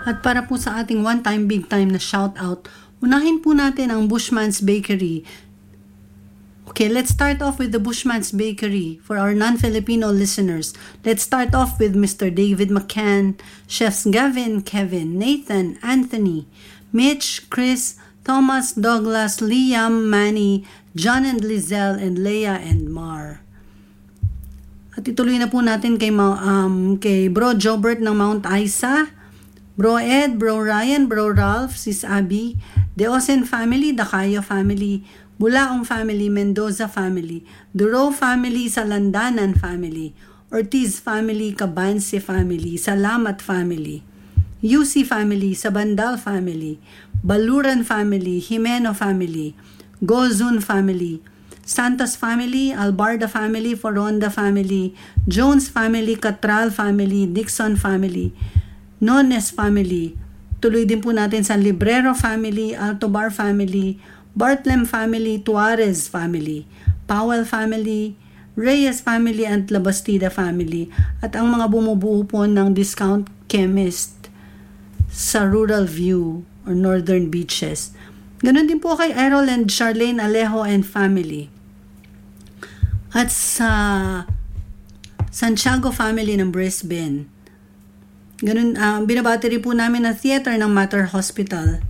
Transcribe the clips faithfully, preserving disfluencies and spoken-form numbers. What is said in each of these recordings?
At para po sa ating one-time, big-time na shout-out, unahin po natin ang Bushman's Bakery. Okay, let's start off with the Bushman's Bakery for our non-Filipino listeners. Let's start off with Mister David McCann, Chefs Gavin, Kevin, Nathan, Anthony, Mitch, Chris, Thomas, Douglas, Liam, Manny, John and Lizelle, and Leah and Mar. At ituloy na po natin kay, um, kay Bro Jobert ng Mount Isa, Bro Ed, Bro Ryan, Bro Ralph, Sis Abby, De Osen family, Dacayo family, Bulaong family, Mendoza family, Duro family, Salandanan family, Ortiz family, Cabanse family, Salamat family, U C family, Sabandal family, Baluran family, Jimeno family, Gozun family, Santos family, Albarda family, Foronda family, Jones family, Catral family, Dixon family, Nones family. Tuloy din po natin sa Librero family, Altobar family, Bartlem family, Tuarez family, Powell family, Reyes family, and Labastida family. At ang mga bumubuo po ng Discount Chemist sa Rural View or Northern Beaches. Ganon din po kay Errol and Charlene Alejo and family. At sa Santiago family ng Brisbane. Ganun, uh, binabati rin po namin ang theater ng Mater Hospital.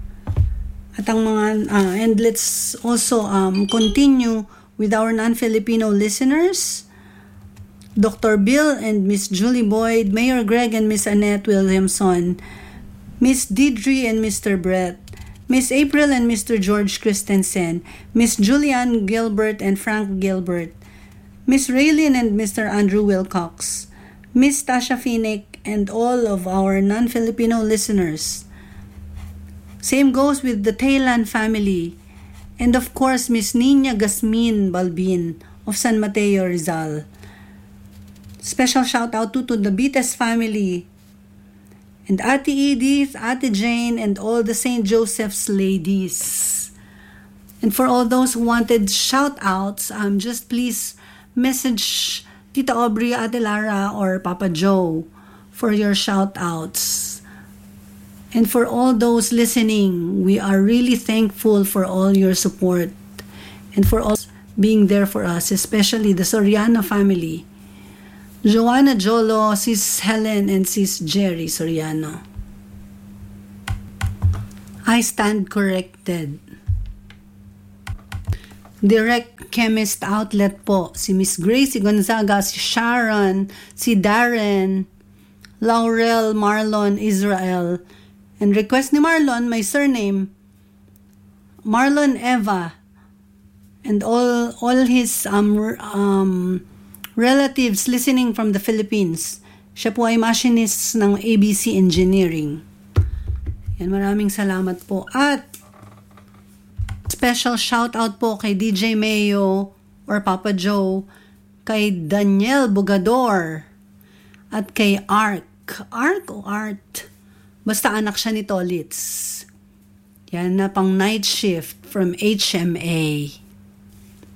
At ang mga, uh, and let's also um, continue with our non-Filipino listeners. Doctor Bill and Miss Julie Boyd, Mayor Greg and Miss Annette Williamson, Miss Deidre and Mister Brett, Miss April and Mister George Christensen, Miss Julianne Gilbert and Frank Gilbert, Miss Raylene and Mister Andrew Wilcox, Miss Tasha Finnick, and all of our non-Filipino listeners. Same goes with the Taylan family, and of course Miss Nina Gasmin Balbin of San Mateo, Rizal. Special shout out to, to the Bites family, and Ate Edith, Ate Jane, and all the Saint Joseph's ladies. And for all those who wanted shout outs, um, just please message Tita Aubrey, Ate Lara, or Papa Joe for your shout outs. And for all those listening, we are really thankful for all your support and for all being there for us, especially the Soriano family. Joanna Jolo, Sis Helen, and Sis Jerry Soriano. I stand corrected. Direct Chemist Outlet po, si Miss Gracie Gonzaga, si Sharon, si Darren, Laurel, Marlon, Israel. And request ni Marlon, my surname, Marlon Eva, and all all his um, um, relatives listening from the Philippines. Siya po ay machinist ng A B C Engineering. Yan, maraming salamat po. At special shout out po kay D J Mayo or Papa Joe, kay Daniel Bugador, at kay Ark. Ark o Art? Basta anak siya ni Tolitz. Yan na pang night shift from H M A.